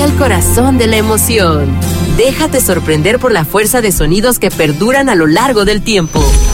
el corazón de la emoción. Déjate sorprender por la fuerza de sonidos que perduran a lo largo del tiempo.